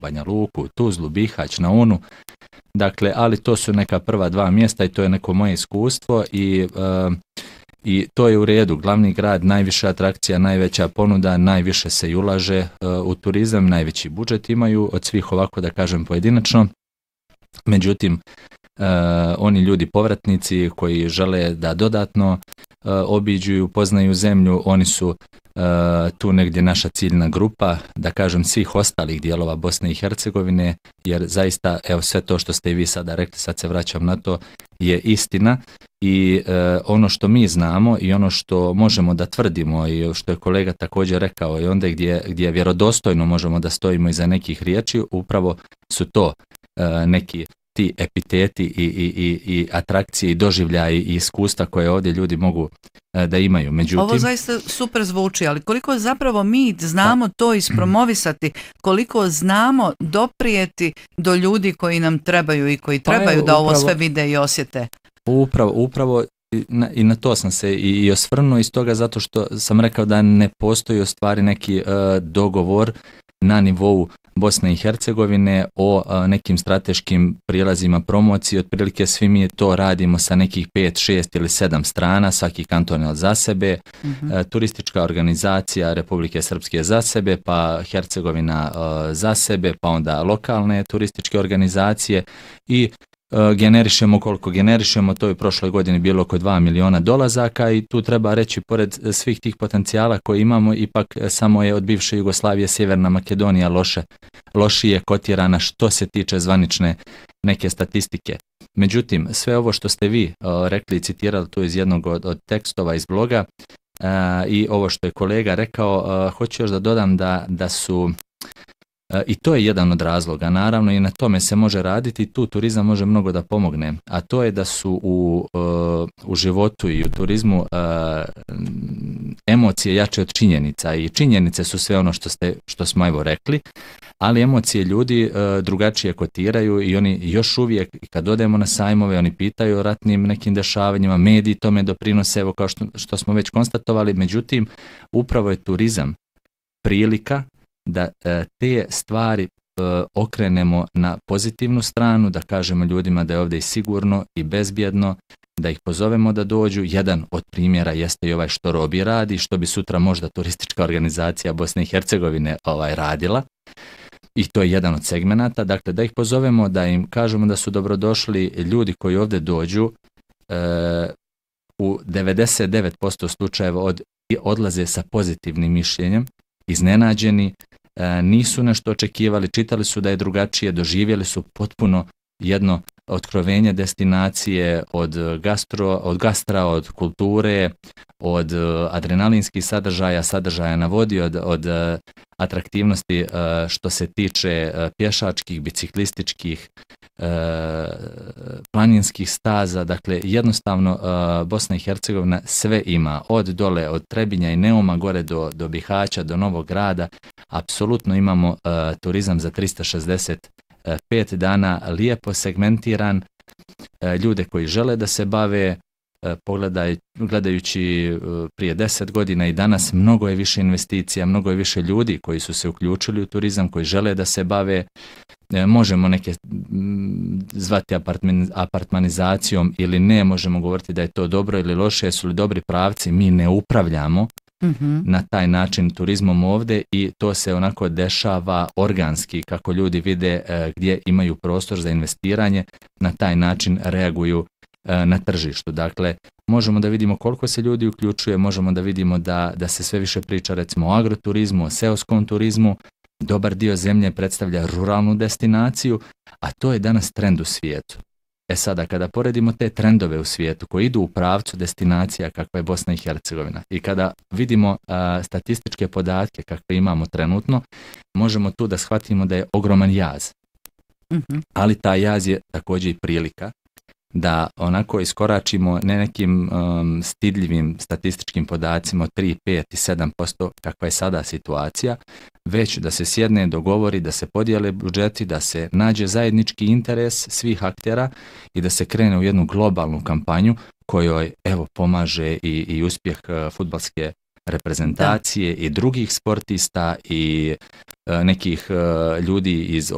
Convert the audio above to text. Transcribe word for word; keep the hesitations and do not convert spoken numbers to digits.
Banja Luku, Tuzlu, Bihać, na Unu. Dakle, ali to su neka prva dva mjesta i to je neko moje iskustvo i, uh, i to je u redu. Glavni grad, najviša atrakcija, najveća ponuda, najviše se i ulaže uh, u turizam, najveći budžet imaju od svih, ovako da kažem pojedinačno. Međutim, uh, oni ljudi povratnici koji žele da dodatno uh, obiđu i upoznaju zemlju, oni su Uh, tu negdje naša ciljna grupa, da kažem svih ostalih dijelova Bosne i Hercegovine, jer zaista evo sve to što ste i vi sada rekli, sad se vraćam na to, je istina i uh, ono što mi znamo i ono što možemo da tvrdimo i što je kolega također rekao i onda gdje, gdje vjerodostojno možemo da stojimo iza nekih riječi, upravo su to uh, neki ti epiteti i, i, i, i atrakcije i doživljaji i iskustva koje ovdje ljudi mogu e, da imaju. Međutim, ovo zaista super zvuči, ali koliko zapravo mi znamo pa, to ispromovisati, koliko znamo doprijeti do ljudi koji nam trebaju i koji trebaju pa evo, da ovo upravo, sve vide i osjete. Upravo, upravo i na, i na to sam se i, i osvrnuo iz toga zato što sam rekao da ne postoji u stvari neki e, dogovor na nivou Bosne i Hercegovine o a, nekim strateškim prilazima promocije. Otprilike svi mi to radimo sa nekih pet, šest ili sedam strana, svaki kanton za sebe, mm-hmm. e, turistička organizacija Republike Srpske za sebe, pa Hercegovina e, za sebe, pa onda lokalne turističke organizacije i e, generišemo koliko generišemo, to je u prošloj godini bilo oko dva miliona dolazaka i tu treba reći, pored svih tih potencijala koje imamo, ipak samo je od bivše Jugoslavije Sjeverna Makedonija loše, lošije kotirana što se tiče zvanične neke statistike. Međutim, sve ovo što ste vi o, rekli i citirali tu iz jednog od, od tekstova iz bloga a, i ovo što je kolega rekao, a, hoću još da dodam da, da su i to je jedan od razloga, naravno i na tome se može raditi, tu turizam može mnogo da pomogne, a to je da su u, u životu i u turizmu emocije jače od činjenica i činjenice su sve ono što, ste, što smo evo rekli, ali emocije ljudi drugačije kotiraju i oni još uvijek, kad odemo na sajmove, oni pitaju o ratnim nekim dešavanjima, mediji tome doprinose, evo kao što, što smo već konstatovali, međutim, upravo je turizam prilika da e, te stvari e, okrenemo na pozitivnu stranu, da kažemo ljudima da je ovdje i sigurno i bezbjedno, da ih pozovemo da dođu. Jedan od primjera jeste i ovaj što Robi radi, što bi sutra možda turistička organizacija Bosne i Hercegovine ovaj, radila. I to je jedan od segmenata. Dakle, da ih pozovemo, da im kažemo da su dobrodošli ljudi koji ovdje dođu, e, u devedeset devet posto slučajeva od, odlaze sa pozitivnim mišljenjem, iznenađeni, e, nisu nešto očekivali, čitali su da je drugačije, doživjeli su potpuno jedno otkrovenje destinacije od gastro, od gastra, od kulture, od adrenalinskih sadržaja, sadržaja na vodi, od, od atraktivnosti što se tiče pješačkih, biciklističkih, planinskih staza. Dakle, jednostavno Bosna i Hercegovina sve ima, od dole, od Trebinja i Neuma gore do, do Bihaća, do Novog Grada. Apsolutno imamo turizam za tristo šezdeset pet dana, lijepo segmentiran, ljude koji žele da se bave, pogledaj, gledajući prije deset godina i danas, mnogo je više investicija, mnogo je više ljudi koji su se uključili u turizam, koji žele da se bave. Možemo neke zvati apartman, apartmanizacijom ili ne, možemo govoriti da je to dobro ili loše, su li dobri pravci, mi ne upravljamo mm-hmm. na taj način turizmom ovdje i to se onako dešava organski, kako ljudi vide e, gdje imaju prostor za investiranje, na taj način reaguju e, na tržištu. Dakle, možemo da vidimo koliko se ljudi uključuje, možemo da vidimo da, da se sve više priča recimo o agroturizmu, o seoskom turizmu. Dobar dio zemlje predstavlja ruralnu destinaciju, a to je danas trend u svijetu. E sada, kada poredimo te trendove u svijetu koji idu u pravcu destinacija kakva je Bosna i Hercegovina i kada vidimo a, statističke podatke kakve imamo trenutno, možemo tu da shvatimo da je ogroman jaz. Mm-hmm. Ali taj jaz je također i prilika da onako iskoračimo ne nekim um, stidljivim statističkim podacima od tri, pet i sedam posto kakva je sada situacija, već da se sjedne, dogovori, da se podijele budžeti, da se nađe zajednički interes svih aktera i da se krene u jednu globalnu kampanju kojoj evo pomaže i, i uspjeh uh, fudbalske reprezentacije da. I drugih sportista i uh, nekih uh, ljudi iz